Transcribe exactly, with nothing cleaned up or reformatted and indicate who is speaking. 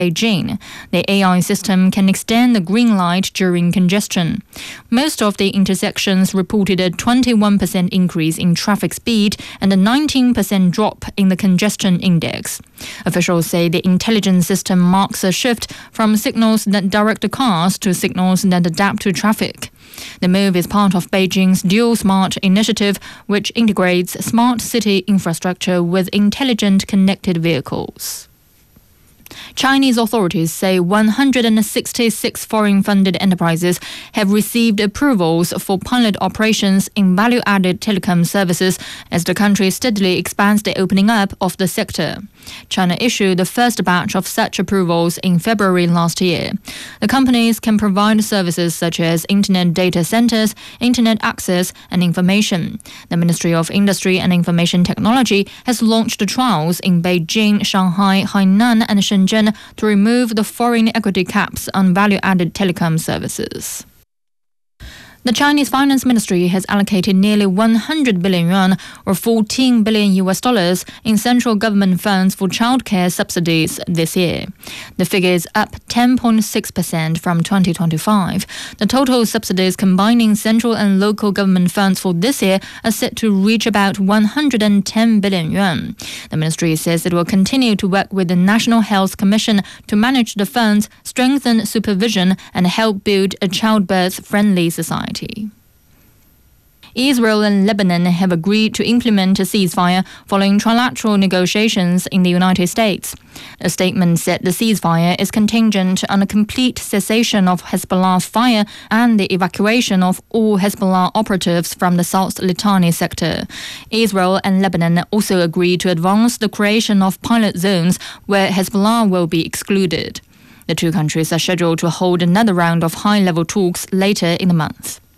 Speaker 1: Beijing. The A I system can extend the green light during congestion. Most of the intersections reported a twenty-one percent increase in traffic speed and a nineteen percent drop in the congestion index. Officials say the intelligent system marks a shift from signals that direct the cars to signals that adapt to traffic. The move is part of Beijing's Dual Smart initiative, which integrates smart city infrastructure with intelligent connected vehicles. Chinese authorities say one hundred sixty-six foreign-funded enterprises have received approvals for pilot operations in value-added telecom services as the country steadily expands the opening up of the sector. China issued the first batch of such approvals in February last year. The companies can provide services such as internet data centers, internet access, and information. The Ministry of Industry and Information Technology has launched trials in Beijing, Shanghai, Hainan, and Shenzhen to remove the foreign equity caps on value-added telecom services. The Chinese Finance Ministry has allocated nearly one hundred billion yuan, or fourteen billion U S dollars, in central government funds for childcare subsidies this year. The figure is up ten point six percent from twenty twenty-five. The total subsidies combining central and local government funds for this year are set to reach about one hundred ten billion yuan. The ministry says it will continue to work with the National Health Commission to manage the funds, strengthen supervision, and help build a childbirth-friendly society. Israel and Lebanon have agreed to implement a ceasefire following trilateral negotiations in the United States. A statement said the ceasefire is contingent on a complete cessation of Hezbollah fire and the evacuation of all Hezbollah operatives from the South Litani sector. Israel and Lebanon also agreed to advance the creation of pilot zones where Hezbollah will be excluded. The two countries are scheduled to hold another round of high-level talks later in the month.